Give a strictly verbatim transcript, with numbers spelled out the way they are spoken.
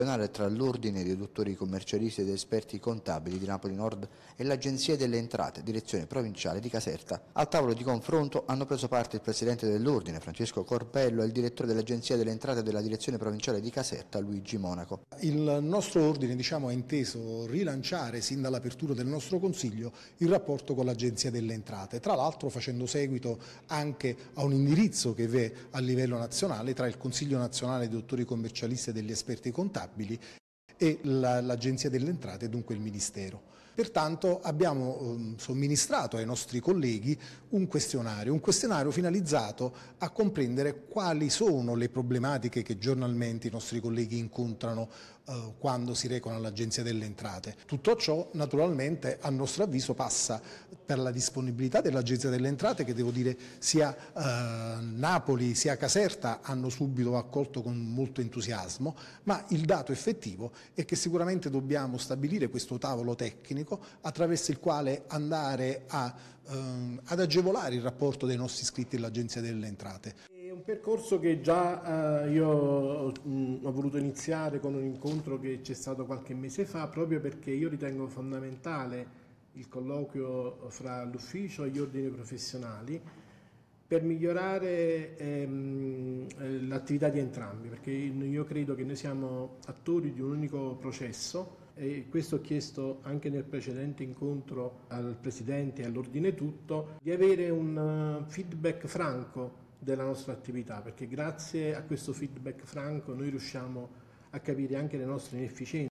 tra l'Ordine dei dottori commercialisti ed esperti contabili di Napoli Nord e l'Agenzia delle Entrate, direzione provinciale di Caserta. Al tavolo di confronto hanno preso parte il presidente dell'Ordine, Francesco Corbello, e il direttore dell'Agenzia delle Entrate della direzione provinciale di Caserta, Luigi Monaco. Il nostro Ordine diciamo, ha inteso rilanciare sin dall'apertura del nostro Consiglio il rapporto con l'Agenzia delle Entrate, tra l'altro facendo seguito anche a un indirizzo che v'è a livello nazionale tra il Consiglio nazionale dei dottori commercialisti e degli esperti contabili e l'Agenzia delle Entrate, dunque il Ministero. Pertanto abbiamo eh, somministrato ai nostri colleghi un questionario, un questionario finalizzato a comprendere quali sono le problematiche che giornalmente i nostri colleghi incontrano eh, quando si recano all'Agenzia delle Entrate. Tutto ciò naturalmente a nostro avviso passa per la disponibilità dell'Agenzia delle Entrate, che devo dire sia eh, Napoli sia Caserta hanno subito accolto con molto entusiasmo, ma il dato effettivo è che sicuramente dobbiamo stabilire questo tavolo tecnico attraverso il quale andare a, ehm, ad agevolare il rapporto dei nostri iscritti all'Agenzia delle Entrate. È un percorso che già eh, io mh, ho voluto iniziare con un incontro che c'è stato qualche mese fa, proprio perché io ritengo fondamentale il colloquio fra l'ufficio e gli ordini professionali per migliorare ehm, l'attività di entrambi, perché io credo che noi siamo attori di un unico processo e questo ho chiesto anche nel precedente incontro al Presidente e all'Ordine tutto, di avere un feedback franco della nostra attività, perché grazie a questo feedback franco noi riusciamo a capire anche le nostre inefficienze.